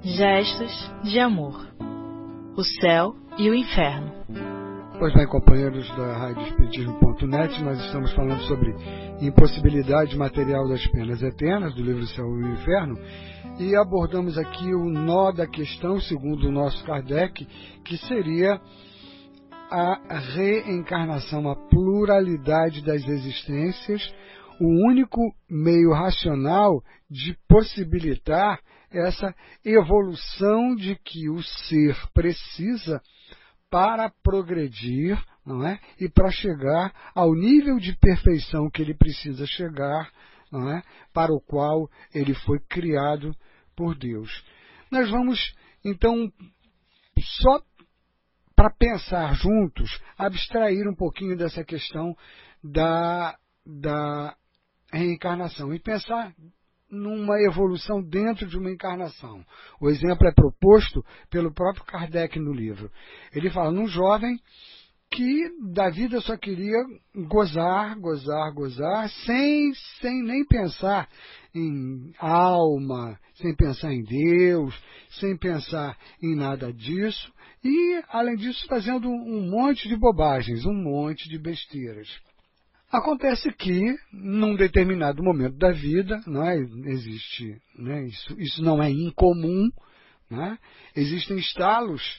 Gestos de amor. O céu e o inferno. Pois bem, companheiros da Rádio Espiritismo.net, nós estamos falando sobre impossibilidade material das penas eternas, do livro Céu e o Inferno, e abordamos aqui o nó da questão, segundo o nosso Kardec, que seria a reencarnação, a pluralidade das existências, o único meio racional de possibilitar essa evolução de que o ser precisa para progredir, não é? E para chegar ao nível de perfeição que ele precisa chegar, não é? Para o qual ele foi criado por Deus. Nós vamos, então, só para pensar juntos, abstrair um pouquinho dessa questão da reencarnação e pensar numa evolução dentro de uma encarnação. O exemplo é proposto pelo próprio Kardec no livro. Ele fala num jovem que da vida só queria gozar, sem nem pensar em alma, sem pensar em Deus, sem pensar em nada disso, e, além disso, fazendo um monte de bobagens, um monte de besteiras. Acontece que, num determinado momento da vida, não é, existe, né, isso não é incomum, né, existem estalos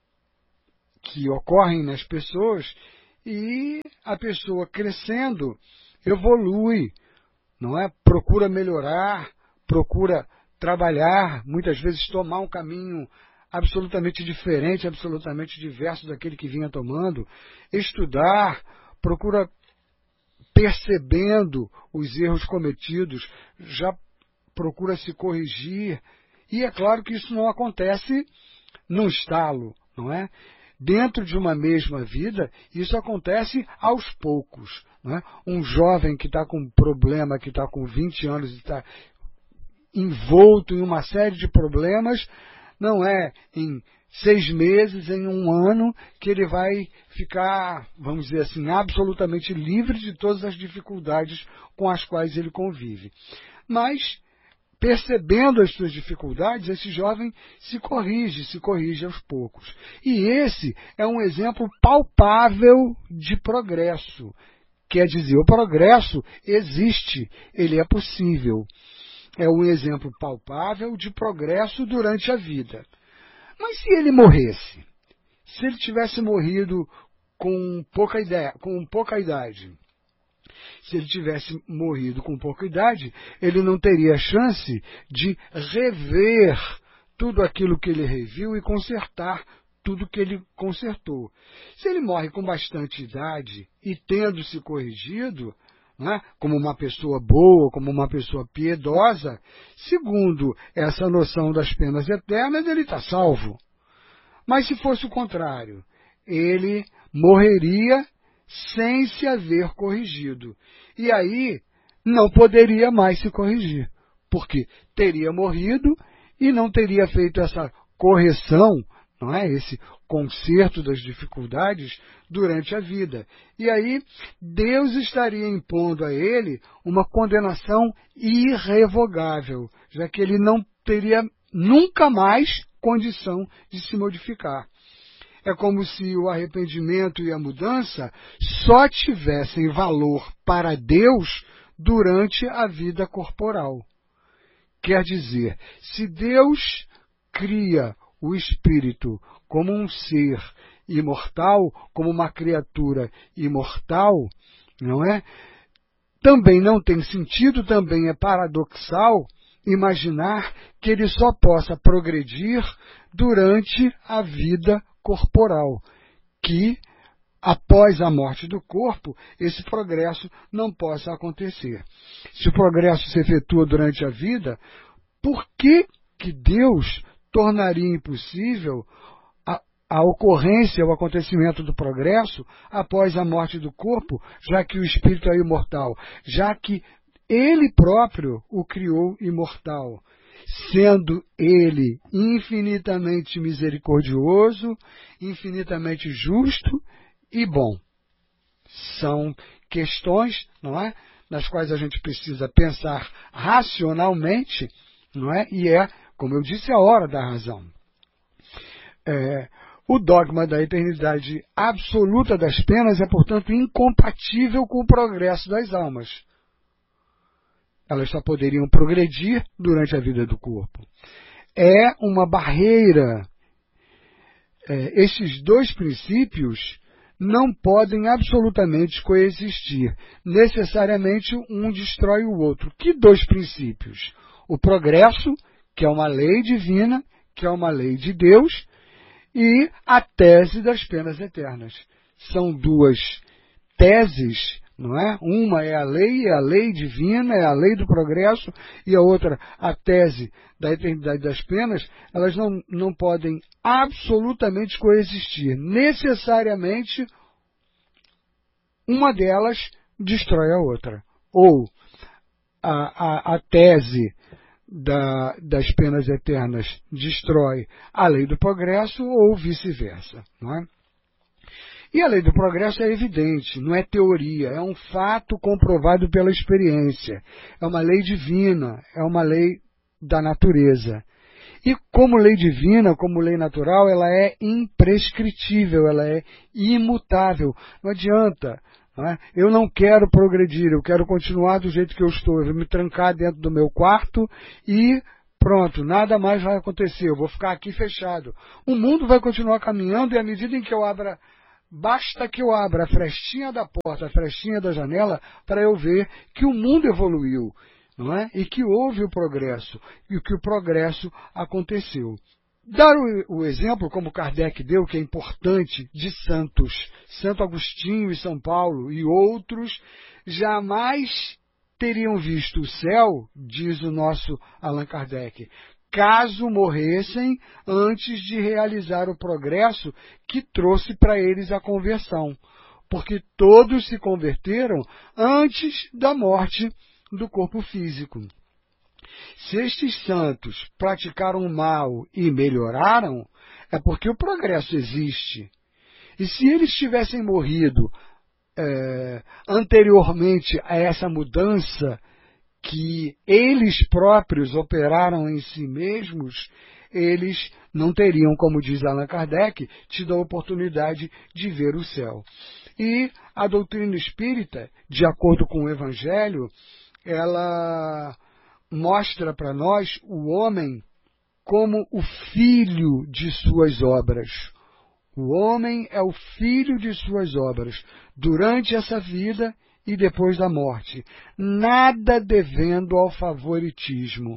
que ocorrem nas pessoas e a pessoa crescendo evolui, não é, procura melhorar, procura trabalhar, muitas vezes tomar um caminho absolutamente diferente, absolutamente diverso daquele que vinha tomando, estudar, procura percebendo os erros cometidos, já procura se corrigir. E é claro que isso não acontece num estalo, não é? Dentro de uma mesma vida, isso acontece aos poucos. Não é? Um jovem que está com um problema, que está com 20 anos e está envolto em uma série de problemas, não é em 6 meses, em um ano, que ele vai ficar, vamos dizer assim, absolutamente livre de todas as dificuldades com as quais ele convive. Mas, percebendo as suas dificuldades, esse jovem se corrige aos poucos. E esse é um exemplo palpável de progresso. Quer dizer, o progresso existe, ele é possível. É um exemplo palpável de progresso durante a vida. Mas se ele morresse, se ele tivesse morrido com pouca idade, se ele tivesse morrido com pouca idade, ele não teria chance de rever tudo aquilo que ele reviu e consertar tudo que ele consertou. Se ele morre com bastante idade e tendo se corrigido, né, como uma pessoa boa, como uma pessoa piedosa, segundo essa noção das penas eternas, ele está salvo. Mas se fosse o contrário, ele morreria sem se haver corrigido. E aí não poderia mais se corrigir, porque teria morrido e não teria feito essa correção, não é? Esse conserto das dificuldades durante a vida. E aí Deus estaria impondo a ele uma condenação irrevogável, já que ele não teria nunca mais condição de se modificar. É como se o arrependimento e a mudança só tivessem valor para Deus durante a vida corporal. Quer dizer, se Deus cria o espírito como um ser imortal, como uma criatura imortal, não é? Também não tem sentido, também é paradoxal imaginar que ele só possa progredir durante a vida corporal, que após a morte do corpo, esse progresso não possa acontecer. Se o progresso se efetua durante a vida, por que Deus tornaria impossível a ocorrência, o acontecimento do progresso após a morte do corpo, já que o espírito é imortal, já que ele próprio o criou imortal, sendo ele infinitamente misericordioso, infinitamente justo e bom. São questões, não é, nas quais a gente precisa pensar racionalmente, não é? E é como eu disse, é a hora da razão. O dogma da eternidade absoluta das penas é, portanto, incompatível com o progresso das almas. Elas só poderiam progredir durante a vida do corpo. É uma barreira. Estes dois princípios não podem absolutamente coexistir. Necessariamente um destrói o outro. Que dois princípios? O progresso, que é uma lei divina, que é uma lei de Deus, e a tese das penas eternas. São duas teses, não é? Uma é a lei divina, é a lei do progresso, e a outra, a tese da eternidade das penas. Elas não podem absolutamente coexistir. Necessariamente, uma delas destrói a outra. Ou a tese das penas eternas destrói a lei do progresso, ou vice-versa, não é? E a lei do progresso é evidente, não é teoria, é um fato comprovado pela experiência. É uma lei divina, é uma lei da natureza. E como lei divina, como lei natural, ela é imprescritível, ela é imutável. Não adianta. Não é? Eu não quero progredir, eu quero continuar do jeito que eu estou. Eu vou me trancar dentro do meu quarto e pronto, nada mais vai acontecer. Eu vou ficar aqui fechado. O mundo vai continuar caminhando, e à medida em que eu abra, basta que eu abra a frestinha da porta, a frestinha da janela, para eu ver que o mundo evoluiu, não é? E que houve o progresso, e que o progresso aconteceu. Dar o exemplo, como Kardec deu, que é importante, de santos, Santo Agostinho e São Paulo e outros, jamais teriam visto o céu, diz o nosso Allan Kardec, caso morressem antes de realizar o progresso que trouxe para eles a conversão, porque todos se converteram antes da morte do corpo físico. Se estes santos praticaram o mal e melhoraram, é porque o progresso existe. E se eles tivessem morrido anteriormente a essa mudança que eles próprios operaram em si mesmos, eles não teriam, como diz Allan Kardec, tido a oportunidade de ver o céu. E a doutrina espírita, de acordo com o Evangelho, ela mostra para nós o homem como o filho de suas obras. O homem é o filho de suas obras, durante essa vida e depois da morte, nada devendo ao favoritismo.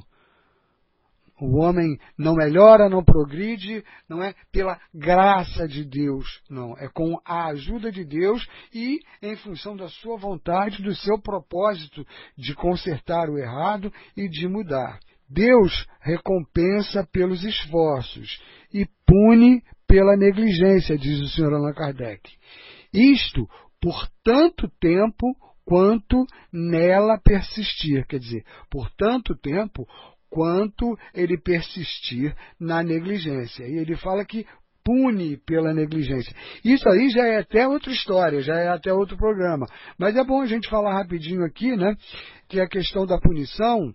O homem não melhora, não progride, não é pela graça de Deus, não. É com a ajuda de Deus e em função da sua vontade, do seu propósito de consertar o errado e de mudar. Deus recompensa pelos esforços e pune pela negligência, diz o Sr. Allan Kardec. Isto por tanto tempo quanto nela persistir, quer dizer, por tanto tempo quanto ele persistir na negligência. E ele fala que pune pela negligência. Isso aí já é até outra história, já é até outro programa. Mas é bom a gente falar rapidinho aqui, né, que a questão da punição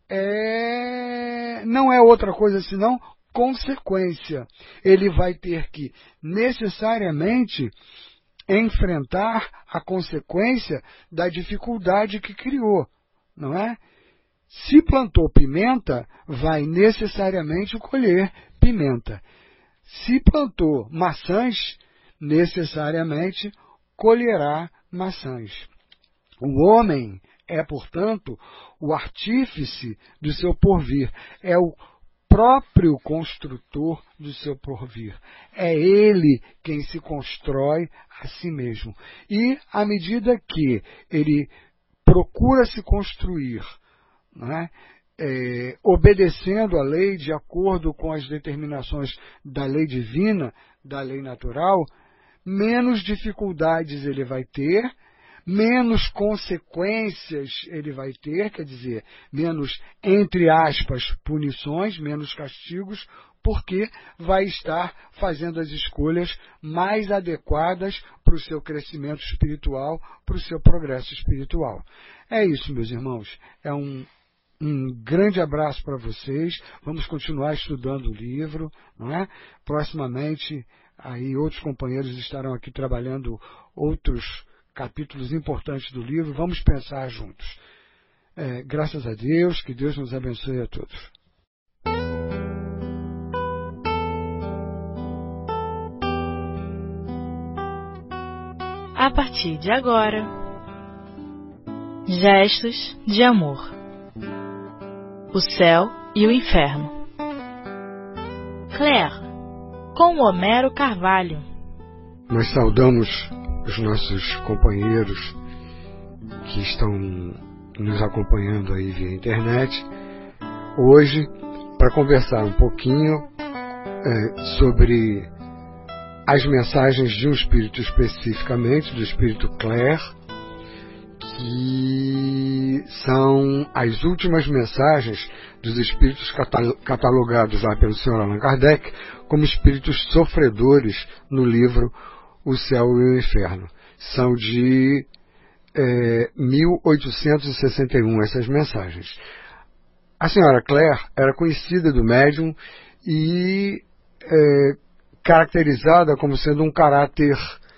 não é outra coisa senão consequência. Ele vai ter que necessariamente enfrentar a consequência da dificuldade que criou, não é? Se plantou pimenta, vai necessariamente colher pimenta. Se plantou maçãs, necessariamente colherá maçãs. O homem é, portanto, o artífice do seu porvir, é o próprio construtor do seu porvir. É ele quem se constrói a si mesmo. E, à medida que ele procura se construir, não é? Obedecendo a lei de acordo com as determinações da lei divina, da lei natural, menos dificuldades ele vai ter, menos consequências ele vai ter, quer dizer, menos, entre aspas, punições, menos castigos, porque vai estar fazendo as escolhas mais adequadas para o seu crescimento espiritual, para o seu progresso espiritual. É isso, meus irmãos. É um Um grande abraço para vocês. Vamos continuar estudando o livro, não é? Proximamente, aí outros companheiros estarão aqui trabalhando outros capítulos importantes do livro. Vamos pensar juntos. Graças a Deus, que Deus nos abençoe a todos. A partir de agora, gestos de amor. O céu e o inferno. Claire, com Homero Carvalho. Nós saudamos os nossos companheiros que estão nos acompanhando aí via internet, hoje, para conversar um pouquinho sobre as mensagens de um espírito especificamente, do espírito Claire, que são as últimas mensagens dos espíritos catalogados lá pelo Sr. Allan Kardec como espíritos sofredores no livro O Céu e o Inferno. São de 1861 essas mensagens. A senhora Claire era conhecida do médium e caracterizada como sendo um caráter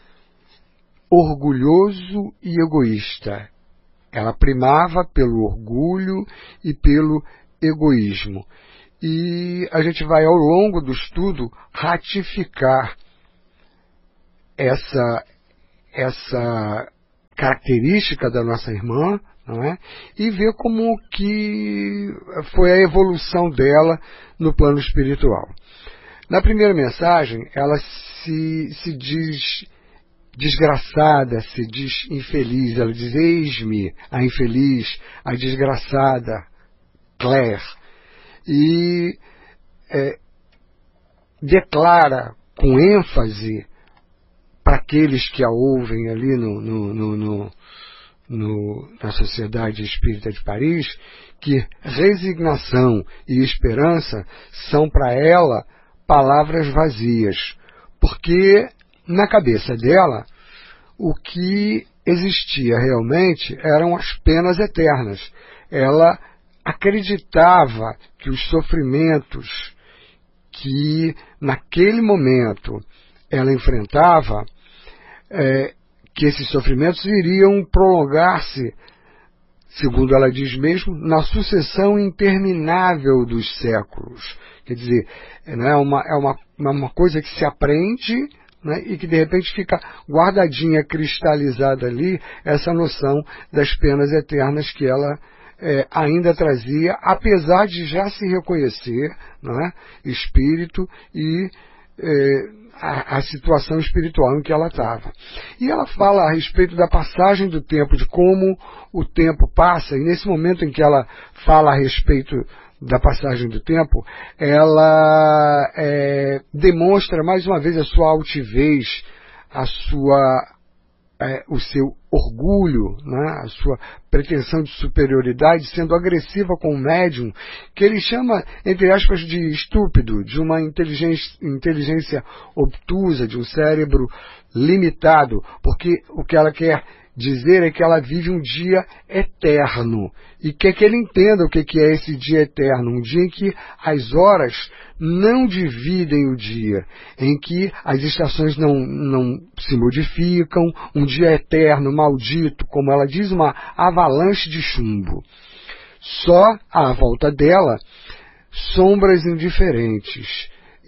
orgulhoso e egoísta. Ela primava pelo orgulho e pelo egoísmo. E a gente vai, ao longo do estudo, ratificar essa característica da nossa irmã, não é? E ver como que foi a evolução dela no plano espiritual. Na primeira mensagem, ela se diz desgraçada, se diz infeliz. Ela diz: eis-me, a infeliz, a desgraçada Claire. E declara com ênfase para aqueles que a ouvem ali na Sociedade Espírita de Paris, que resignação e esperança são para ela palavras vazias, porque na cabeça dela o que existia realmente eram as penas eternas. Ela acreditava que os sofrimentos que naquele momento ela enfrentava, que esses sofrimentos iriam prolongar-se, segundo ela diz mesmo, na sucessão interminável dos séculos. Quer dizer, é uma coisa que se aprende, né, e que de repente fica guardadinha, cristalizada ali, essa noção das penas eternas que ela ainda trazia, apesar de já se reconhecer, né, espírito e a situação espiritual em que ela estava. E ela fala a respeito da passagem do tempo, de como o tempo passa, e nesse momento em que ela fala a respeito da passagem do tempo, ela demonstra mais uma vez a sua altivez, o seu orgulho, né, a sua pretensão de superioridade, sendo agressiva com o médium, que ele chama, entre aspas, de estúpido, de uma inteligência obtusa, de um cérebro limitado, porque o que ela quer dizer é que ela vive um dia eterno, e quer que ele entenda o que é esse dia eterno, um dia em que as horas não dividem o dia, em que as estações não se modificam, um dia eterno, maldito, como ela diz, uma avalanche de chumbo. Só à volta dela, sombras indiferentes.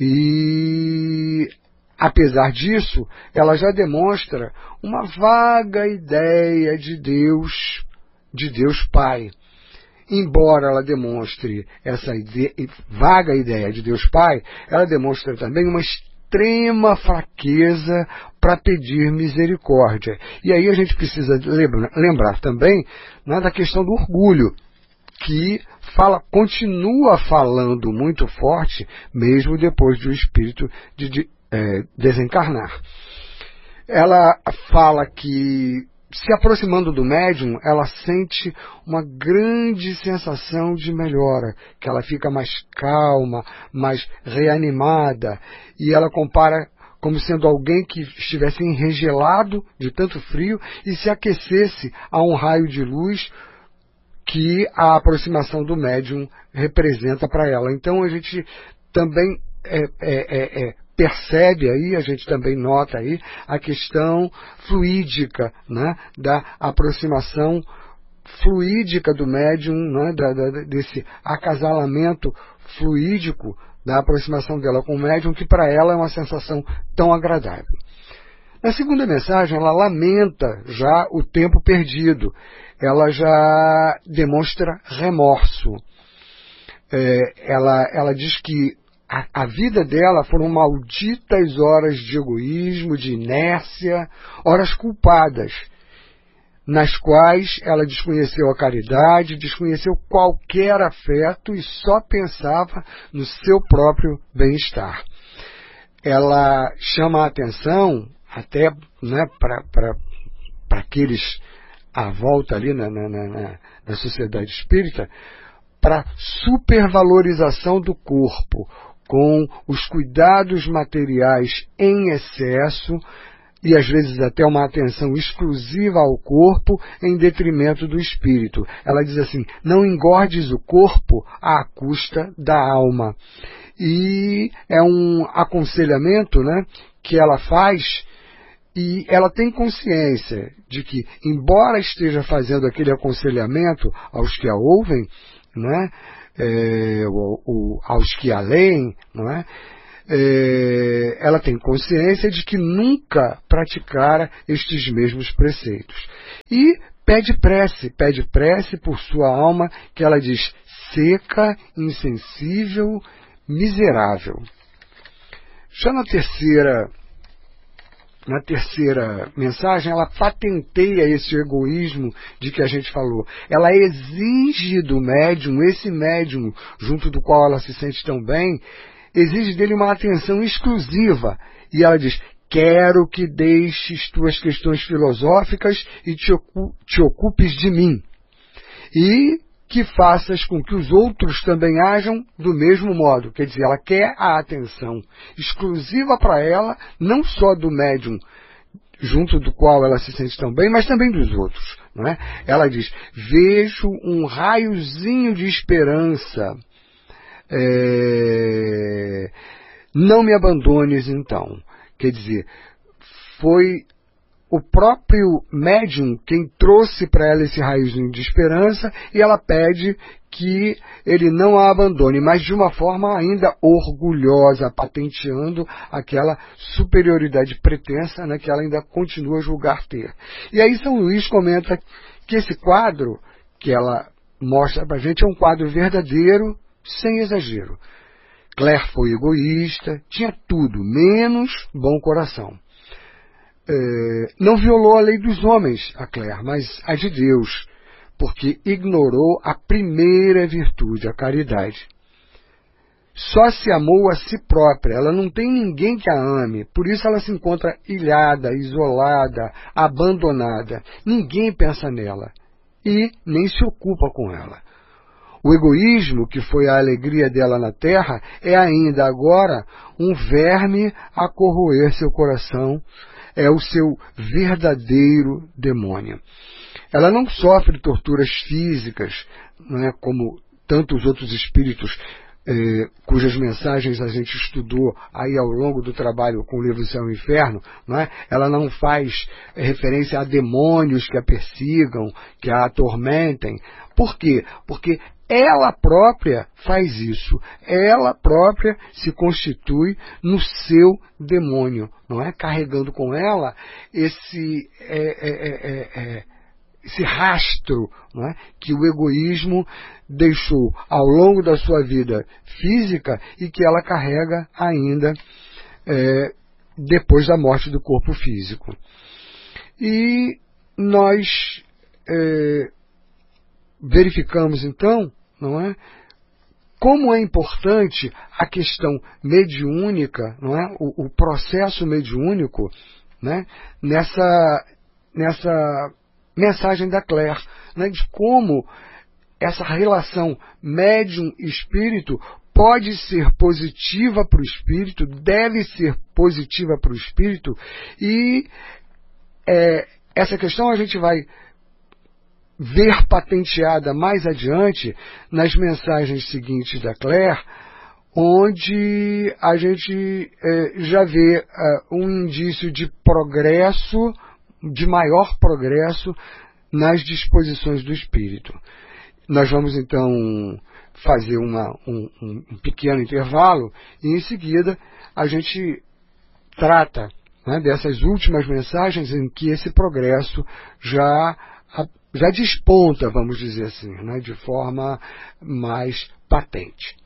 E apesar disso, ela já demonstra uma vaga ideia de Deus Pai. Embora ela demonstre essa vaga ideia de Deus Pai, ela demonstra também uma extrema fraqueza para pedir misericórdia. E aí a gente precisa lembrar também, né, da questão do orgulho, que continua falando muito forte, mesmo depois do espírito desencarnar. Ela fala que, se aproximando do médium, ela sente uma grande sensação de melhora, que ela fica mais calma, mais reanimada, e ela compara como sendo alguém que estivesse enregelado de tanto frio e se aquecesse a um raio de luz que a aproximação do médium representa para ela. Então a gente também percebe aí, a gente também nota aí a questão fluídica, né, da aproximação fluídica do médium, né, desse acasalamento fluídico da aproximação dela com o médium, que para ela é uma sensação tão agradável. Na segunda mensagem, ela lamenta já o tempo perdido, ela já demonstra remorso. Ela diz que a vida dela foram malditas horas de egoísmo, de inércia, horas culpadas, nas quais ela desconheceu a caridade, desconheceu qualquer afeto e só pensava no seu próprio bem-estar. Ela chama a atenção, até, né, para aqueles à volta ali na sociedade espírita, para supervalorização do corpo, com os cuidados materiais em excesso, e às vezes até uma atenção exclusiva ao corpo em detrimento do espírito. Ela diz assim: não engordes o corpo à custa da alma. E é um aconselhamento, né, que ela faz, e ela tem consciência de que, embora esteja fazendo aquele aconselhamento aos que a ouvem, né, aos que a leem, não é? Ela tem consciência de que nunca praticara estes mesmos preceitos. E pede prece por sua alma, que ela diz seca, insensível, miserável. Já na terceira mensagem, ela patenteia esse egoísmo de que a gente falou. Ela exige do médium, esse médium junto do qual ela se sente tão bem, exige dele uma atenção exclusiva. E ela diz: quero que deixes tuas questões filosóficas e te ocupes de mim. E que faças com que os outros também ajam do mesmo modo. Quer dizer, ela quer a atenção exclusiva para ela, não só do médium junto do qual ela se sente tão bem, mas também dos outros. Não é? Ela diz: vejo um raiozinho de esperança. Não me abandones então. Quer dizer, foi o próprio médium quem trouxe para ela esse raiozinho de esperança, e ela pede que ele não a abandone, mas de uma forma ainda orgulhosa, patenteando aquela superioridade pretensa, né, que ela ainda continua a julgar ter. E aí São Luís comenta que esse quadro que ela mostra para a gente é um quadro verdadeiro, sem exagero. Claire foi egoísta, tinha tudo, menos bom coração. Não violou a lei dos homens, a Claire, mas a de Deus, porque ignorou a primeira virtude, a caridade. Só se amou a si própria, ela não tem ninguém que a ame, por isso ela se encontra ilhada, isolada, abandonada. Ninguém pensa nela e nem se ocupa com ela. O egoísmo, que foi a alegria dela na terra, é ainda agora um verme a corroer seu coração, é o seu verdadeiro demônio. Ela não sofre torturas físicas, não é, como tantos outros espíritos cujas mensagens a gente estudou aí ao longo do trabalho com o livro Céu e Inferno, não é? Ela não faz referência a demônios que a persigam, que a atormentem. Por quê? Porque ela própria faz isso. Ela própria se constitui no seu demônio, não é? Carregando com ela esse rastro, não é? Que o egoísmo deixou ao longo da sua vida física e que ela carrega ainda depois da morte do corpo físico. E nós verificamos então, não é, como é importante a questão mediúnica, não é, o processo mediúnico, né, nessa mensagem da Claire, né, de como essa relação médium-espírito pode ser positiva para o espírito, deve ser positiva para o espírito, e essa questão a gente vai ver patenteada mais adiante nas mensagens seguintes da Claire, onde a gente já vê um indício de progresso, de maior progresso nas disposições do espírito. Nós vamos então fazer um pequeno intervalo e em seguida a gente trata, né, dessas últimas mensagens em que esse progresso já desponta, vamos dizer assim, né, de forma mais patente.